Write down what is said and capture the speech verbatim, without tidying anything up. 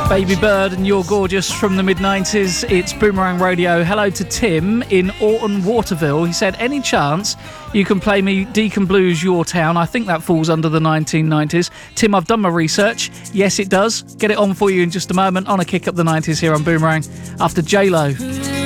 Baby Bird and You're Gorgeous from the mid nineties. It's Boomerang Radio. Hello to Tim in Orton Waterville. He said, any chance you can play me Deacon Blues Your Town? I think that falls under the nineteen nineties. Tim, I've done my research. Yes, it does. Get it on for you in just a moment on A Kick Up the nineties here on Boomerang after J-Lo.